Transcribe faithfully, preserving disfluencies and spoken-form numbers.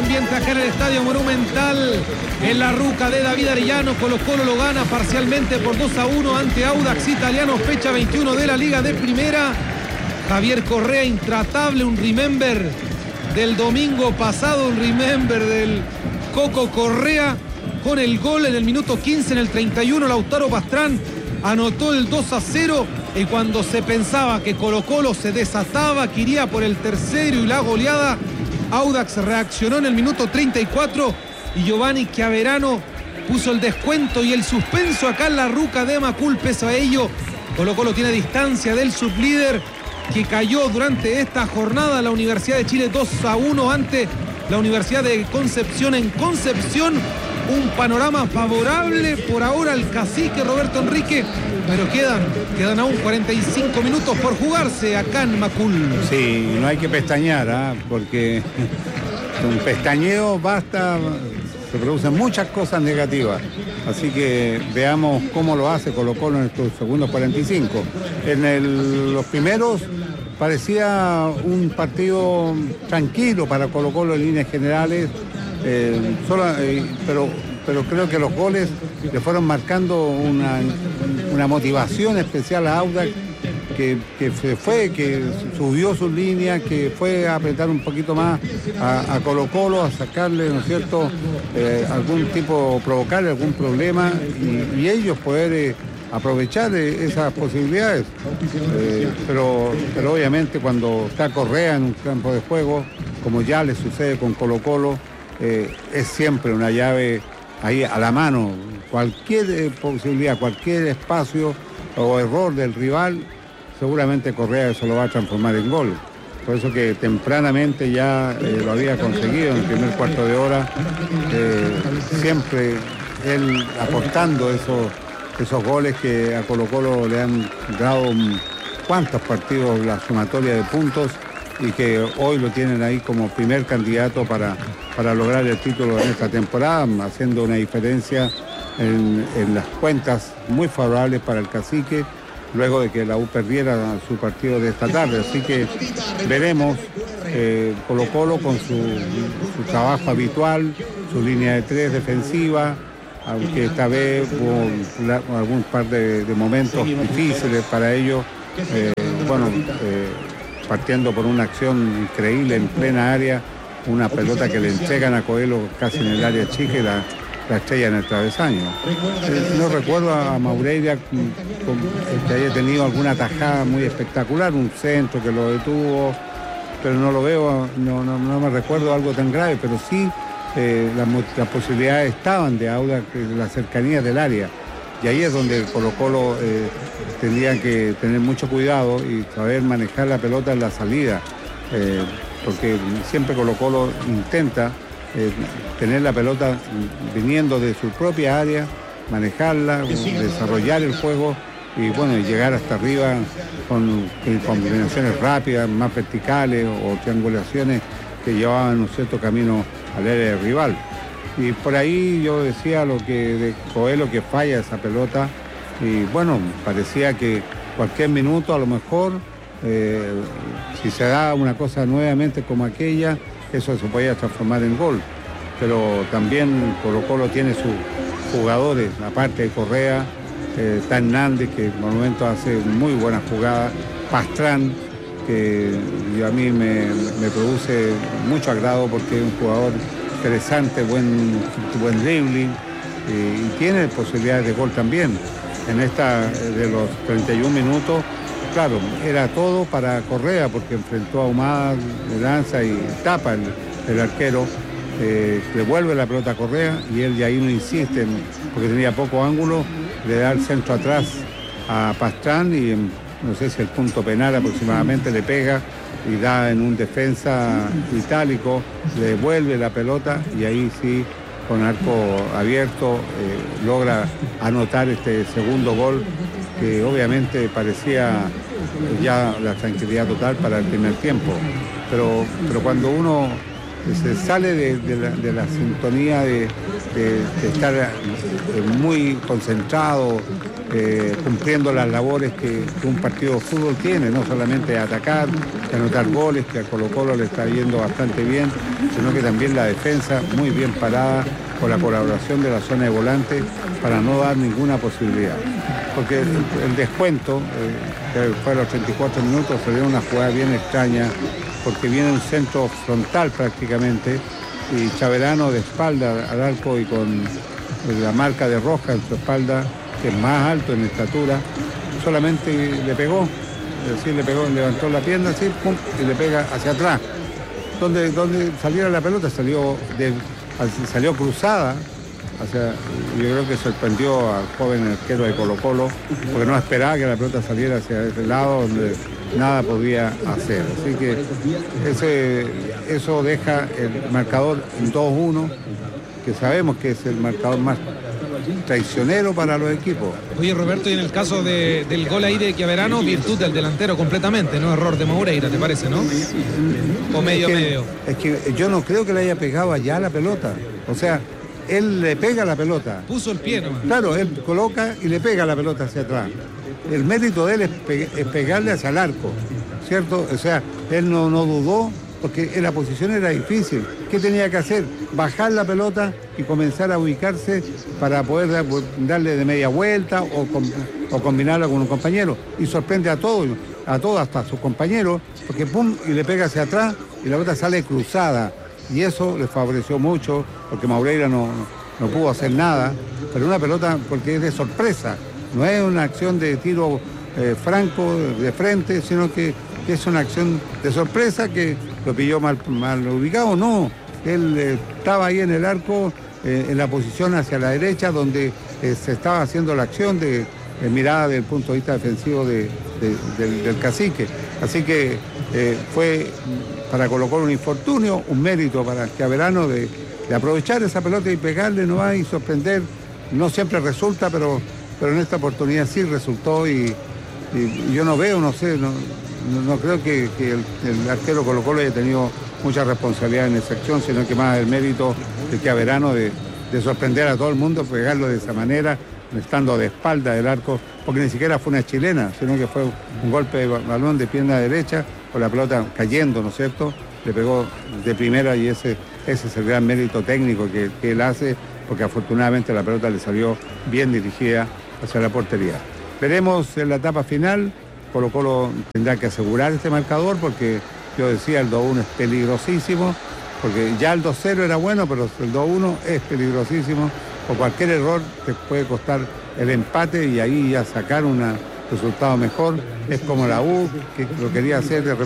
ambiente acá en el Estadio Monumental, en la ruca de David Arellano. Colo-Colo lo gana parcialmente por dos a uno ante Audax Italiano, fecha veintiuno de la Liga de Primera. Javier Correa intratable, un remember del domingo pasado, un remember del Coco Correa con el gol en el minuto quince, en el treinta y uno Lautaro Pastrán anotó el dos a cero, y cuando se pensaba que Colo-Colo se desataba, que iría por el tercero y la goleada, Audax reaccionó en el minuto treinta y cuatro y Giovanni Chiaverano puso el descuento y el suspenso acá en la ruca de Macul. Pese a ello, Colo-Colo tiene distancia del sublíder, que cayó durante esta jornada. La Universidad de Chile dos a uno ante la Universidad de Concepción en Concepción. Un panorama favorable por ahora al cacique Roberto Enrique, pero quedan, quedan aún cuarenta y cinco minutos por jugarse acá en Macul. Sí, no hay que pestañear, ¿eh? Porque con pestañeo basta, se producen muchas cosas negativas. Así que veamos cómo lo hace Colo-Colo en estos segundos cuarenta y cinco. En el, los primeros parecía un partido tranquilo para Colo-Colo en líneas generales. Eh, solo, eh, pero, pero creo que los goles le fueron marcando una, una motivación especial a Audax, que, que se fue, que subió sus líneas, que fue a apretar un poquito más a, a Colo-Colo, a sacarle, ¿no es cierto?, eh, algún tipo, provocarle algún problema y, y ellos poder eh, aprovechar eh, esas posibilidades. Eh, pero, pero obviamente cuando está Correa en un campo de juego, como ya le sucede con Colo-Colo, Eh, es siempre una llave ahí a la mano. Cualquier eh, posibilidad, cualquier espacio o error del rival, seguramente Correa eso lo va a transformar en gol. Por eso que tempranamente ya eh, lo había conseguido en el primer cuarto de hora, eh, siempre él aportando esos, esos goles que a Colo-Colo le han dado um, cuántos partidos la sumatoria de puntos, y que hoy lo tienen ahí como primer candidato para, para lograr el título en esta temporada, haciendo una diferencia en, en las cuentas muy favorables para el cacique, luego de que la U perdiera su partido de esta tarde. Así que veremos eh, Colo-Colo con su, su trabajo habitual, su línea de tres defensiva, aunque esta vez hubo la, algún par de, de momentos difíciles para ellos. Eh, bueno, eh, partiendo por una acción increíble en plena área, una pelota que le entregan a Coelho casi en el área chica y la, la estrella en el travesaño. Eh, no recuerdo a Maureira que haya tenido alguna tajada muy espectacular, un centro que lo detuvo, pero no lo veo, no, no, no me recuerdo algo tan grave, pero sí eh, las, las posibilidades estaban de Audax, la cercanía del área. Y ahí es donde Colo-Colo eh, tendría que tener mucho cuidado y saber manejar la pelota en la salida, eh, porque siempre Colo-Colo intenta eh, tener la pelota viniendo de su propia área, manejarla, desarrollar el juego y bueno, llegar hasta arriba con, con combinaciones rápidas, más verticales o triangulaciones que llevaban un cierto camino al área del rival. Y por ahí yo decía lo que de Coelho, que falla esa pelota, y bueno, parecía que cualquier minuto a lo mejor, eh, si se da una cosa nuevamente como aquella, eso se podía transformar en gol. Pero también Colo-Colo tiene sus jugadores, aparte de Correa, eh, está Hernández, que por momentos hace muy buena jugada, Pastrán, que a mí me, me produce mucho agrado porque es un jugador interesante, buen, buen dribbling eh, y tiene posibilidades de gol también. En esta de los treinta y un minutos, claro, era todo para Correa porque enfrentó a Humada, le lanza y tapa el, el arquero, eh, devuelve la pelota a Correa y él ya ahí no insiste porque tenía poco ángulo, le da el centro atrás a Pastrán y no sé si el punto penal aproximadamente le pega y da en un defensa itálico, le devuelve la pelota y ahí sí, con arco abierto, eh, logra anotar este segundo gol que obviamente parecía ya la tranquilidad total para el primer tiempo. Pero, pero cuando uno se sale de, de, la, de la sintonía de, de, de estar eh, muy concentrado, eh, cumpliendo las labores que, que un partido de fútbol tiene, no solamente atacar, anotar goles, que a Colo-Colo le está yendo bastante bien, sino que también la defensa muy bien parada, con la colaboración de la zona de volante para no dar ninguna posibilidad. Porque el, el descuento, eh, que fue a los treinta y cuatro minutos, se dio una jugada bien extraña, porque viene un centro frontal prácticamente, y Chaverano de espalda al arco y con la marca de Roja en su espalda, que es más alto en estatura, solamente le pegó, es decir, le pegó, levantó la pierna así, pum, y le pega hacia atrás. Donde, donde saliera la pelota salió, de, salió cruzada, hacia, yo creo que sorprendió al joven arquero de Colo-Colo, porque no esperaba que la pelota saliera hacia ese lado donde nada podía hacer. Así que ese, eso deja el marcador en dos uno, que sabemos que es el marcador más traicionero para los equipos. Oye, Roberto, y en el caso de, del gol ahí de Chiaverano, virtud del delantero completamente, no error de Moreira, ¿te parece, no? O medio, es que, medio. Es que yo no creo que le haya pegado allá la pelota. O sea, él le pega la pelota. Puso el pie nomás. Claro, él coloca y le pega la pelota hacia atrás. El mérito de él es, pe es pegarle hacia el arco, ¿cierto? O sea, él no, no dudó, porque en la posición era difícil. ¿Qué tenía que hacer? Bajar la pelota y comenzar a ubicarse para poder dar, darle de media vuelta o, com o combinarla con un compañero. Y sorprende a todos, a todos, hasta a sus compañeros, porque pum, y le pega hacia atrás y la pelota sale cruzada. Y eso le favoreció mucho, porque Moreira no, no pudo hacer nada, pero una pelota porque es de sorpresa, no es una acción de tiro eh, franco, de frente, sino que es una acción de sorpresa que lo pilló mal, mal ubicado. No, él eh, estaba ahí en el arco, eh, en la posición hacia la derecha, donde eh, se estaba haciendo la acción de, de mirada desde el punto de vista defensivo de, de, del, del cacique. Así que eh, fue para Colo-Colo un infortunio, un mérito para Chiaverano de, de aprovechar esa pelota y pegarle nomás y sorprender. No siempre resulta, pero, pero en esta oportunidad sí resultó y, y, y yo no veo, no sé, no, no, no creo que, que el, el arquero Colo-Colo haya tenido mucha responsabilidad en esa acción, sino que más el mérito de Chiaverano de, de sorprender a todo el mundo, pegarlo de esa manera, estando de espalda del arco, porque ni siquiera fue una chilena, sino que fue un golpe de balón de pierna derecha, con la pelota cayendo, ¿no es cierto? Le pegó de primera y ese, ese es el gran mérito técnico que, que él hace, porque afortunadamente la pelota le salió bien dirigida hacia la portería. Veremos en la etapa final, Colo-Colo tendrá que asegurar este marcador, porque yo decía, el dos uno es peligrosísimo, porque ya el dos cero era bueno, pero el dos uno es peligrosísimo, por cualquier error te puede costar el empate y ahí ya sacar un resultado mejor. Es como la U, que lo quería hacer de